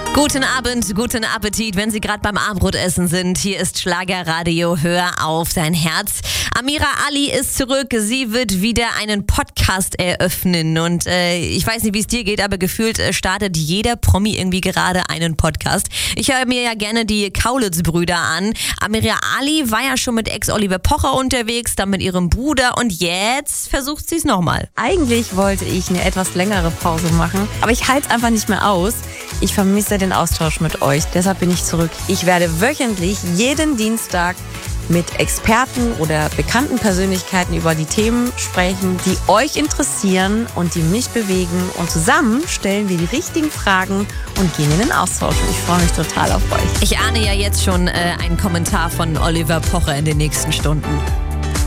Guten Abend, guten Appetit, wenn Sie gerade beim Abendbrotessen sind. Hier ist Schlagerradio, hör auf dein Herz. Amira Ali ist zurück, sie wird wieder einen Podcast eröffnen und ich weiß nicht, wie es dir geht, aber gefühlt startet jeder Promi irgendwie gerade einen Podcast. Ich höre mir ja gerne die Kaulitz-Brüder an. Amira Ali war ja schon mit Ex-Oliver Pocher unterwegs, dann mit ihrem Bruder und jetzt versucht sie es nochmal. Eigentlich wollte ich eine etwas längere Pause machen, aber ich halte es einfach nicht mehr aus. Ich vermisse den Austausch mit euch, deshalb bin ich zurück. Ich werde wöchentlich jeden Dienstag mit Experten oder bekannten Persönlichkeiten über die Themen sprechen, die euch interessieren und die mich bewegen. Und zusammen stellen wir die richtigen Fragen und gehen in den Austausch. Und ich freue mich total auf euch. Ich ahne ja jetzt schon einen Kommentar von Oliver Pocher in den nächsten Stunden.